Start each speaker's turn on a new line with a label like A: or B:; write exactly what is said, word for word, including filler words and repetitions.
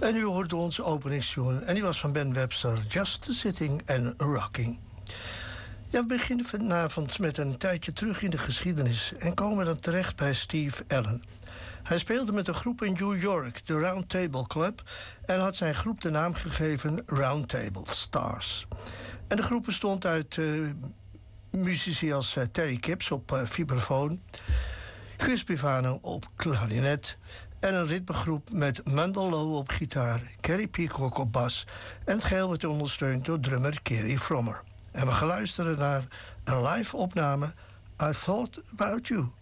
A: En u hoorde onze openingstune. En die was van Ben Webster. Just Sitting and Rocking. Ja, we beginnen vanavond met een tijdje terug in de geschiedenis. En komen dan terecht bij Steve Allen. Hij speelde met een groep in New York, de Round Table Club. En had zijn groep de naam gegeven Round Table Stars. En de groep bestond uit uh, muzici als uh, Terry Kipps op uh, vibrafoon, Gus Pivano op klarinet en een ritmegroep met Mundell Lowe op gitaar, Kerry Peacock op bas en het geheel werd ondersteund door drummer Kerry Frommer. En we gaan luisteren naar een live opname I Thought About You.